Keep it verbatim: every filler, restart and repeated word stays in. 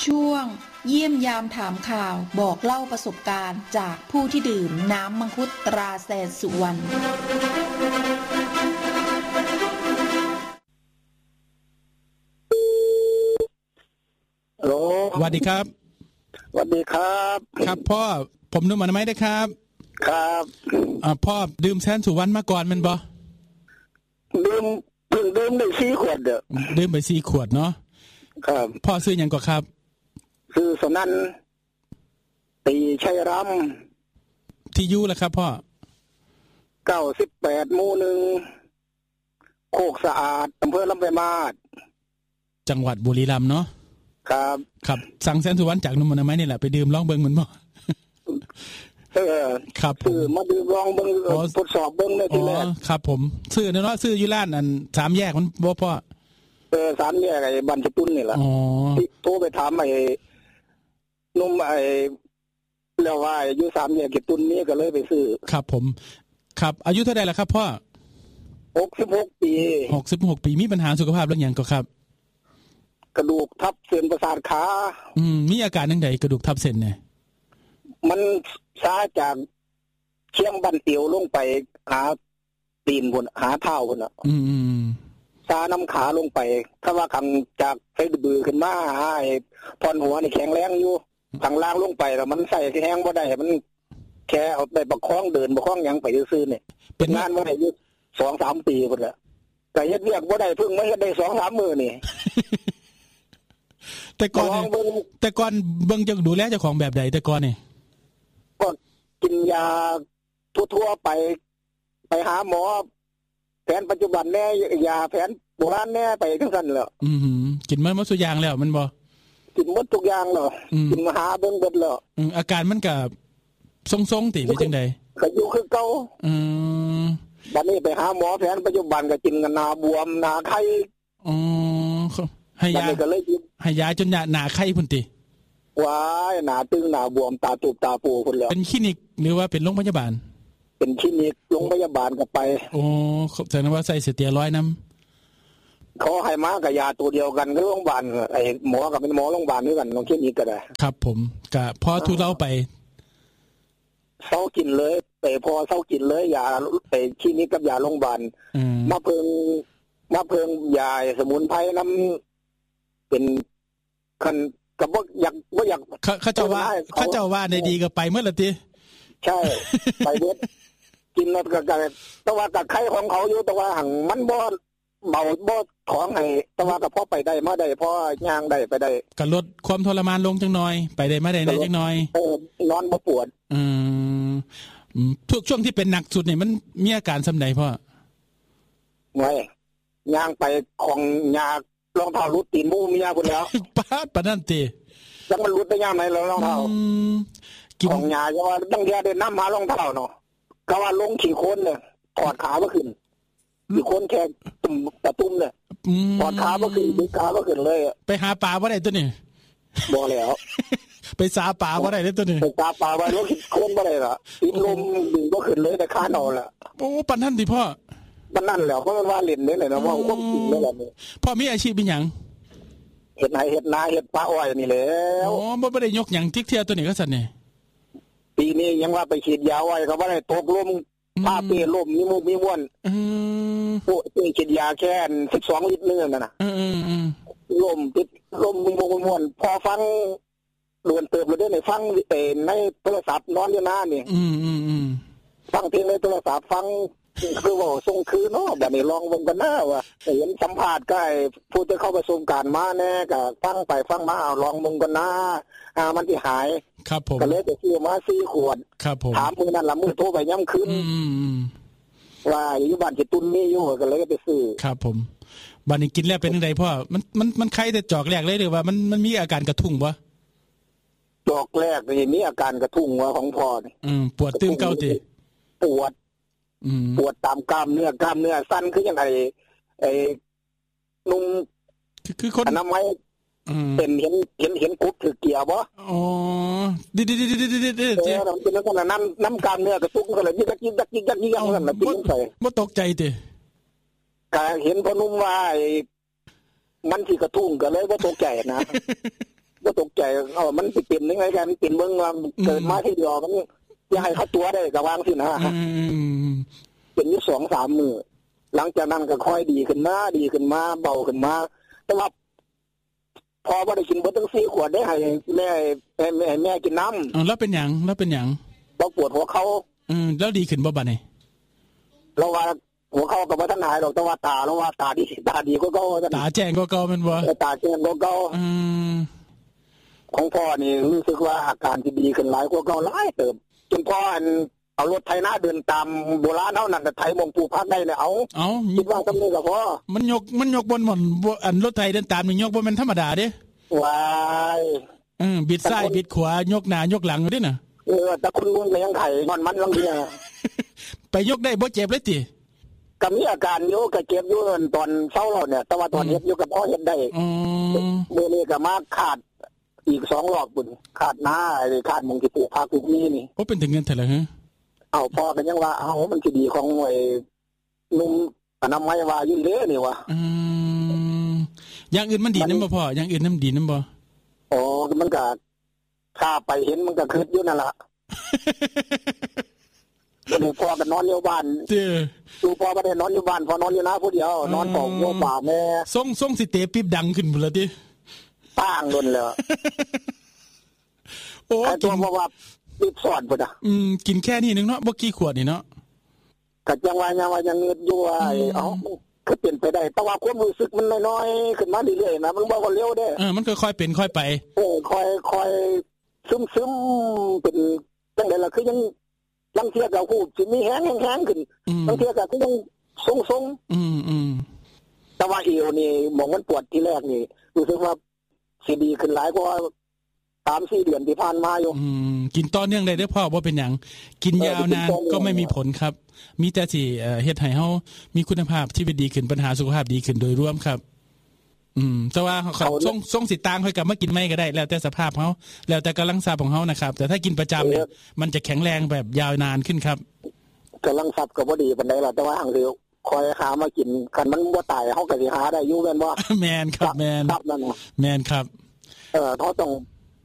ช่วงเยี่ยมยามถามข่าวบอกเล่าประสบการณ์จากผู้ที่ดื่มน้ำมังคุดตราแสนสุวรรณฮัลโหลสวัสดีครับสวัสดีครับครับพ่อผมนุ่มอนามัยได้ครับครับอ่าพ่อดื่มแสนสุวรรณมาก่อนมันบ่ดื่มเพิ่งดื่มได้สี่ขวดเด้อดื่มไปสี่ขวดเนาะครับพ่อซื้อหยังก่อนครับซื้อสนั่นตีชัยรำที่อยู่ล่ะครับพ่อเก้าสิบแปดหมู่หนึ่งโคกสะอาดอำเภอลำปางมาศจังหวัดบุรีรัมย์เนาะครับครับสั่งแสนสุวรรณจากนุ่มอนามัยนี่แหละไปดื่มลองเบิ่งมันบ่เออครับซื้อมาดื่มลองเบิ่งทดสอบเบิ่งเลยทีแรกครับผมซื้อเนาะซื้ออยู่ร้านอันสามแยกมันบ่พ่อเออสามแยกไอ้บ้านชะตุนนี่ล่ะอ๋อโทรไปถามไอ้นุ่มไอ้แล้วว่าอยู่สามแยกชะตุนนี่ก็เลยไปซื้อครับผมครับอายุเท่าใดล่ะครับพ่อหกสิบหกปีหกสิบหกปีมีปัญหาสุขภาพเรื่องหยังก็ครับกระดูกทับเส้นประสาทขาอืมมีอาการจังได๋กระดูกทับเส้นเนี่ยมันช้าจากเชียงบันเตียวลงไปหาตีนพุ่นหาเท้าพุ่นน่ะอืมๆช้านําขาลงไปถ้าว่าขังจากไสดื้อขึ้นมาหาไอ้พรหัวนี่แข็งแรงอยู่ข้างล่างลงไปแล้วมันใส่แรงบ่ได้มันแค่เอาไปประคองเดินประคองหยังไปซื่อๆนี่เป็นงานบ่ได้อยู่ สองสาม ปีพุ่นล่ะแต่เฮ็ดเวียกบ่ได้เพิ่งมาเฮ็ดได้ สองสาม มื้อนี่แต่ก่อนแต่ก่อนเบิ่งจังดูแลเจ้าของแบบใดแต่ก่อนนี่ก็กินยาทั่วๆไปไปหาหมอแผนปัจจุบันแน่ยาแผนโบราณแน่ไปจังซั่นแหละอือหือกินมาหมดทุกอย่างแล้วมันบ่กินหมดทุกอย่างแล้วกินมาหาเบิ่งเบิดแล้วอืออาการมันก็ทรงๆติหรือจังได๋ก็อยู่คือเก่าอือบัดนี้ไปหาหมอแผนปัจจุบันก็กินกันหน้าบวมหน้าไข้อ๋อให้ยาให้ยาจนหน้าไข้พุ่นติว้ายหน้าตึงหน้าบวมตาตูบตาปูพุ่นแล้วเป็นคลินิกหรือว่าเป็นโรงพยาบาลเป็นคลินิกโรงพยาบาลก็ไปโอ้แสดงว่าใส่สเตียรอยด์นำเขาให้มาก็ยาตัวเดียวกันกับโรงพยาบาลไอ้หมอก็เป็นหมอโรงพยาบาลด้วยกันโรงคลินิกก็ได้ครับผมก็พอทุเลาไปเซากินเลยไปพอเซากินเลยยาไปคลินิกกับยาโรงพยาบาลมาเพิ่งมาเพิ่งยาสมุนไพรนำเป็นคันก็บ่อยากบ่อยากเขาเจ้าว่าเขาเจ้าว่าได้ดีก็ไปหมดล่ะติใช่ไปเบิดกินแล้วก็แต่ว่าก็ไข้ของเขาอยู่แต่ว่าหั่งมันบ่เบาบ่ท้องให้แต่ว่าก็พอไปได้มาได้พอย่างได้ไปได้ก็ลดความทรมานลงจังหน่อยไปได้มาได้ได้จังหน่อยเออนอนบ่ปวดอืมทุกช่วงที่เป็นหนักสุดนี่มันมีอาการซำใดพ่อไว้ย่างไปของยารองเท้าหลุดตีนหมู่เมียพุ่นแล้วปาดปานนั้นติจังมันหลุดได้ยามไหนรองเท้าของยาจะว่าตั้งแต่ได้นำมารองเท้าเนาะก็ว่าลงขี้โคลนเนี่ยถอดขาบ่ขึ้นขี้โคลนแค่ตุ่มตะตุ่มเนี่ยถอดขาบ่ขึ้นดึงขาบ่ขึ้นเลยไปหาปลาบ่ได้ตัวนี้บ่แล้วไปสาปลาบ่ได้เลยตัวนี้ไปสาปลาบ่ลงขี้โคลนบ่ได้ล่ะติดลมดึงบ่ขึ้นเลยแต่ขาเนาล่ะโอ้ปานนั้นติพ่อปานนั้นแล้วเพราะมันว่าเล่นนี่แหละนะว่าความจริงนี่แหละนี่พ่อมีอาชีพเป็นหยังเฮ็ดไร่เฮ็ดนาเฮ็ดปลาอ้อยนี่แหละอ๋อบ่บ่ได้ยกหยังทิกเที่ยวตัวนี้ก็ซั่นนี่ปีนี้ยังว่าไปฉีดยาไว้ก็บ่ได้ตกลมพาเปลมมีมุกมีม่วนอือโอ้ไปฉีดยาแค่สิบสองลิตรนึงนั่นน่ะอือๆลมติดลมมีมุกมีม่วนพอฟังโดนเติบแล้วได้ในฟังในโทรศัพท์นอนอยู่หน้านี่อือๆๆฟังเพลงในโทรศัพท์ฟังคือว่าส่งคืนเนาะบัดนี้ลองเบิ่งกันหน้าว่าเห็นสัมภาษณ์ก็ไอ้ผู้ที่เข้าประสบการณ์มาแน่ก็ฟังไปฟังมาเอาลองเบิ่งกันหน้าอ่ามันสิหายครับผมก็เลยไปซื้อมาสี่ขวดครับผมถามมื้อนั้นล่ะมื้อโทรไปย่ำคืนอืมๆว่าอยู่บ้านสิตุนมีอยู่ก็เลยไปซื้อครับผมบัดนี้กินแล้วเป็นจังได๋พ่อมันมันมันไข้แต่จอกแรกเลยหรือว่ามันมันมีอาการกระทุ้งบ่จอกแรกนี่มีอาการกระทุ้งว่าของพ่อนี่อืมปวดตึงเก่าติปวดปวดตามกล้ามเนื้อกล้ามเนื้อสั่นคือจังไอ้ไอ้นุ่มคือคนอนามัยเป็นเห็นเห็นเห็นกุดถือเกียร์บ่อ๋อดิๆๆๆๆๆเจ๊มันเป็นลักษณะน้ำน้ำกล้ามเนื้อกระตุ้งก็เลยยิกยิกยิกยิกยิกยิกนั่นน่ะปิ้งใส่บ่ตกใจติก็เห็นพ่อนุ่มว่ามันสิกระทุ้งก็เลยบ่ตกใจนะบก็ตกใจเออมันสิเป็นยังไงกันมันเป็นเบิ่งว่าเกิดมาทีเดียวมันยังให้เขาตัวได้ก็วางสินะเป็นอยู่ สองสาม มื้อหลังจากนั้นก็ค่อยดีขึ้นมาดีขึ้นมาเบาขึ้นมาแต่ว่าพอบ่ได้กินเบิดทั้งสี่ขวดได้ให้แม่ให้แม่แม่กินน้ำอ๋อแล้วเป็นหยังแล้วเป็นหยังบ่ปวดหัวเข่าอืมแล้วดีขึ้นบ่บัดนี้เราว่าหัวเข่าก็บ่ทันหายดอกแต่ว่าตาเราว่าตาดีตาดีกว่าเก่าตาแจ้งกว่าเก่าแม่นบ่ตาแจ้งกว่าเก่าอืมของพ่อนี่รู้สึกว่าอาการที่ดีขึ้นหลายกว่าเก่าหลายเติบจนพ่ออันเอารถไถนาเดินตามโบราณเฮานั่นน่ะไถมงปลูกผักได้เนี่ยเอาเอ้าคิดว่าซำนี้ก็พอมันยกมันยกบนหม่อนอันรถไถเดินตามนี่ยกบ่แม่นธรรมดาเด้ว้ายเออบิดซ้ายบิดขวายกหน้ายกหลังอยู่ดิน่ะเออแต่คุณลุงก็ยังไถมันมันลังเดียไปยกได้บ่เจ็บเลยติก็มีอาการอยู่ก็เจ็บอยู่ตอนเช้าแล้วเนี่ยแต่ว่าตอนเฮ็ดอยู่ก็พอเฮ็ดได้อือมื้อนี้ก็มาขาดอีกสองรอบพุ่นขาดหน้าไอ้ขาดมงที่ปลูกผักปลูกนี่นี่โอ้เป็นถึงเงินเท่าไหร่ฮะเอาพอกันยังว่าเอามันสิดีของไอ้นุ่มอนามัยว่าอยู่เด้นี่ว่ะอืมอย่างอื่นมันดีนำบ่พ่ออย่างอื่นนำดีนำบ่อ๋อมันก็ถ้าไปเห็นมันก็คิดอยู่นั่นล่ะบ่ได้พอก็นอนอยู่บ้านเด้ออยู่พอบ่ได้นอนอยู่บ้านพอนอนอยู่นาผู้เดียวนอนเฝ้าโยป่าแม่ส่งส่งสิเตปิ๊บดังขึ้นพุ่นล่ะติป้างล้นแล้วโอ้กินบ่ว่าปิดสอนพุ่นน่ะอืมกินแค่นี้นึงเนาะบ่กี่ขวดนี่เนาะก็จังว่ายังว่ายังเงืดอยู่ว่าเอ้าคือเป็นไปได้แต่ว่าความรู้สึกมันน้อยๆขึ้นมาเรื่อยๆนะมันบ่ว่าเร็วเด้เออมันค่อยๆเป็นค่อยไปเออค่อยๆซึมๆเป็นจังได๋ล่ะคือยังลังเที่ยก็ฮู้สิมีแฮงแฮงขึ้นบางเที่ยก็คือยังทรงๆอืมๆแต่ว่าเอวนี่หม่องมันปวดที่แรกนี่รู้สึกว่าสิดีขึ้นหลายกว่า สามสี่ เดือนที่ผ่านมาอยู่อืมกินต่อเนื่องได้เด้อพ่อบ่เป็นหยังกินยาวนานก็ไม่มีผลครับมีแต่สิเอ่อเฮ็ดให้เฮามีคุณภาพชีวิตดีขึ้นปัญหาสุขภาพดีขึ้นโดยรวมครับอืมแต่ว่าเขาส่งส่งสิตางค่อยกลับมากินใหม่ก็ได้แล้วแต่สภาพเฮาแล้วแต่กำลังทรัพย์ของเฮานะครับแต่ถ้ากินประจำเนี่ยมันจะแข็งแรงแบบยาวนานขึ้นครับกำลังทรัพย์ก็บ่ดีปานใดล่ะแต่ว่าหังเดียวคอยหามากินคันมันบ่ตายเฮาก็สิหาได้อยู่แม่นบ่แม่นครับแม่นครับนั่นน่ะแม่นครับเออเฮาต้อง